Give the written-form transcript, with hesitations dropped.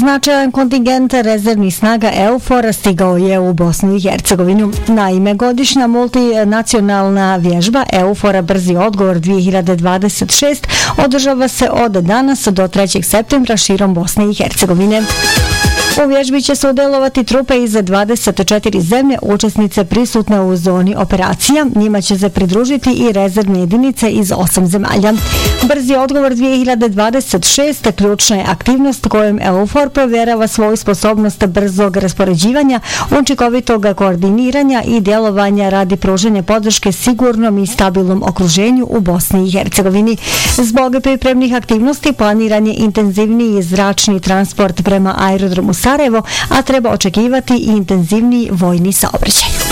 Značajan kontingent rezervnih snaga EUFOR stigao je u Bosnu i Hercegovinu. Naime, godišnja multinacionalna vježba EUFOR Brzi odgovor 2026 održava se od danas do 3. septembra širom Bosne i Hercegovine. U vježbi će se udjelovati trupe iz 24 zemlje, učesnice prisutne u zoni operacija. Njima će se pridružiti i rezervne jedinice iz 8 zemalja. Brzi odgovor 2026 ključna je aktivnost kojom EUFOR provjerava svoju sposobnost brzog raspoređivanja, učinkovitog koordiniranja i djelovanja radi pružanja podrške sigurnom i stabilnom okruženju u Bosni i Hercegovini. Zbog pripremnih aktivnosti planiran je intenzivniji zračni transport prema aerodromu Sarajevo, a treba očekivati i intenzivniji vojni saobraćaj.